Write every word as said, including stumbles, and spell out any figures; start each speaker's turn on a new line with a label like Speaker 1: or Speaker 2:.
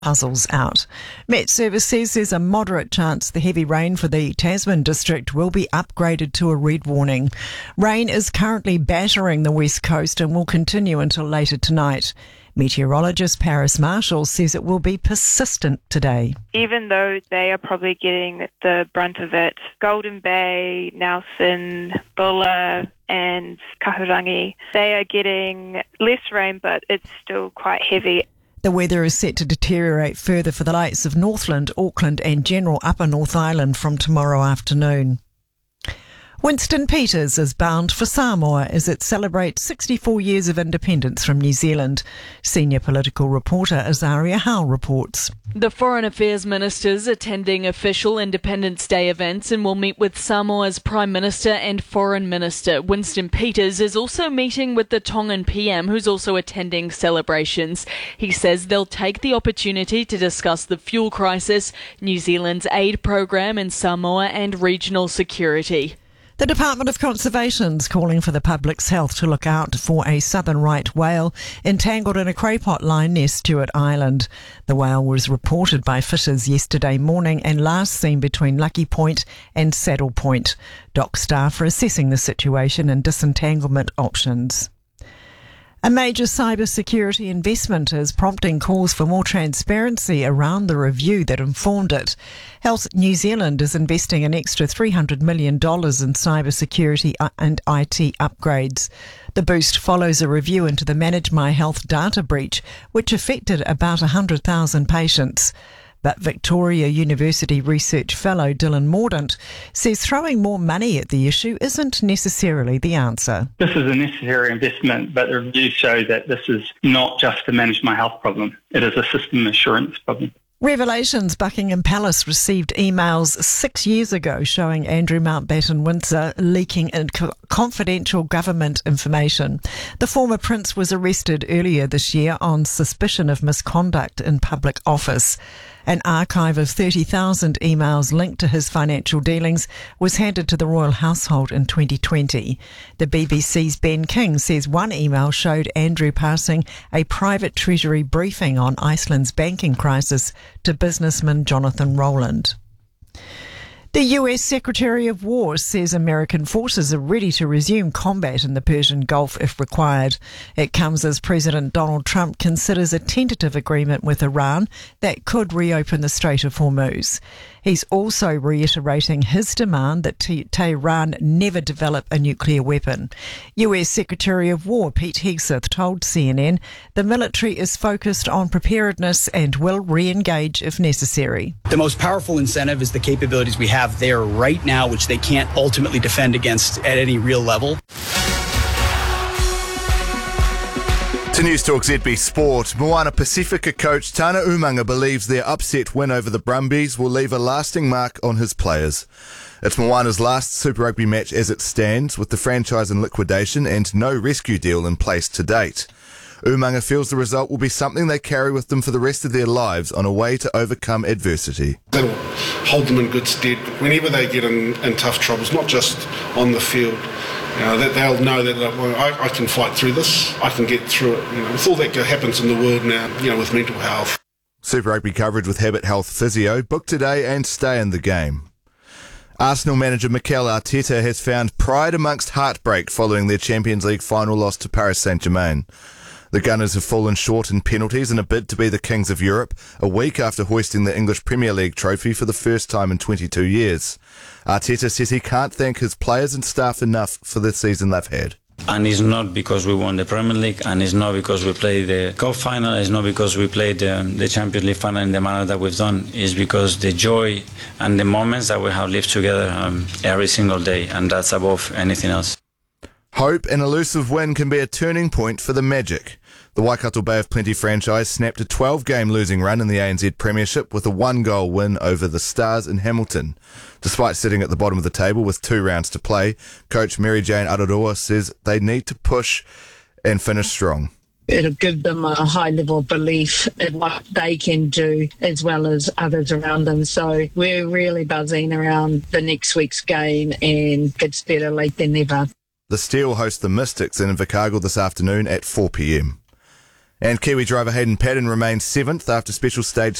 Speaker 1: puzzles out. Met Service says there's a moderate chance the heavy rain for the Tasman district will be upgraded to a red warning. Rain is currently battering the west coast and will continue until later tonight. Meteorologist Paris Marshall says it will be persistent today.
Speaker 2: Even though they are probably getting the brunt of it, Golden Bay, Nelson, Bulla and Kahurangi, they are getting less rain, but it's still quite heavy.
Speaker 1: The weather is set to deteriorate further for the likes of Northland, Auckland and general Upper North Island from tomorrow afternoon. Winston Peters is bound for Samoa as it celebrates sixty-four years of independence from New Zealand. Senior political reporter Azaria Howe reports.
Speaker 3: The Foreign Affairs Ministers attending official Independence Day events and will meet with Samoa's Prime Minister and Foreign Minister. Winston Peters is also meeting with the Tongan P M, who's also attending celebrations. He says they'll take the opportunity to discuss the fuel crisis, New Zealand's aid program in Samoa and regional security.
Speaker 1: The Department of Conservation's calling for the public's health to look out for a southern right whale entangled in a craypot line near Stewart Island. The whale was reported by fishers yesterday morning and last seen between Lucky Point and Saddle Point. Dock staff are assessing the situation and disentanglement options. A major cybersecurity investment is prompting calls for more transparency around the review that informed it. Health New Zealand is investing an extra three hundred million dollars in cybersecurity and I T upgrades. The boost follows a review into the Manage My Health data breach, which affected about one hundred thousand patients. But Victoria University research fellow Dylan Mordaunt says throwing more money at the issue isn't necessarily the answer.
Speaker 4: This is a necessary investment, but the reviews show that this is not just a Manage My Health problem. It is a system assurance problem.
Speaker 1: Revelations Buckingham Palace received emails six years ago showing Andrew Mountbatten Windsor leaking in co- confidential government information. The former prince was arrested earlier this year on suspicion of misconduct in public office. An archive of thirty thousand emails linked to his financial dealings was handed to the royal household in twenty twenty. The B B C's Ben King says one email showed Andrew passing a private treasury briefing on Iceland's banking crisis to businessman Jonathan Rowland. The U S Secretary of War says American forces are ready to resume combat in the Persian Gulf if required. It comes as President Donald Trump considers a tentative agreement with Iran that could reopen the Strait of Hormuz. He's also reiterating his demand that T- Tehran never develop a nuclear weapon. U S Secretary of War Pete Hegseth told C N N the military is focused on preparedness and will re-engage if necessary.
Speaker 5: The most powerful incentive is the capabilities we have there right now, which they can't ultimately defend against at any real level.
Speaker 6: To News Talk Z B Sport, Moana Pacifica coach Tana Umanga believes their upset win over the Brumbies will leave a lasting mark on his players. It's Moana's last Super Rugby match as it stands, with the franchise in liquidation and no rescue deal in place to date. Umanga feels the result will be something they carry with them for the rest of their lives on a way to overcome adversity.
Speaker 7: That'll hold them in good stead whenever they get in, in tough troubles, not just on the field. You know, that they'll know that well, I, I can fight through this, I can get through it. You know, with all that happens in the world now, you know, with mental health.
Speaker 6: Super Rugby coverage with Habit Health Physio. Book today and stay in the game. Arsenal manager Mikel Arteta has found pride amongst heartbreak following their Champions League final loss to Paris Saint-Germain. The Gunners have fallen short in penalties in a bid to be the Kings of Europe, a week after hoisting the English Premier League trophy for the first time in twenty-two years. Arteta says he can't thank his players and staff enough for the season they've had.
Speaker 8: And it's not because we won the Premier League, and it's not because we played the Cup final, it's not because we played um, the Champions League final in the manner that we've done. It's because the joy and the moments that we have lived together um, every single day, and that's above anything else.
Speaker 6: Hope an elusive win can be a turning point for the Magic. The Waikato Bay of Plenty franchise snapped a twelve-game losing run in the A N Z Premiership with a one-goal win over the Stars in Hamilton. Despite sitting at the bottom of the table with two rounds to play, coach Mary Jane Araroa says they need to push and finish strong.
Speaker 9: It'll give them a high level of belief in what they can do as well as others around them. So we're really buzzing around the next week's game, and it's better late than never.
Speaker 6: The Steel host the Mystics in Invercargill this afternoon at four p.m. And Kiwi driver Hayden Paddon remains seventh after special stage